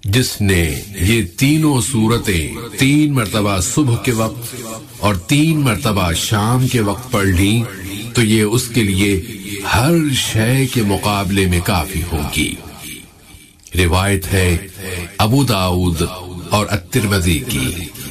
जिसने ये तीनों सूरतें 3 मरतबा सुबह के वक्त और 3 मरतबा शाम के वक्त पढ़ ली तो ये उसके लिए हर शय के मुकाबले में काफी होगी। रिवायत है अबू दाऊद और अत्तिरमिज़ी की।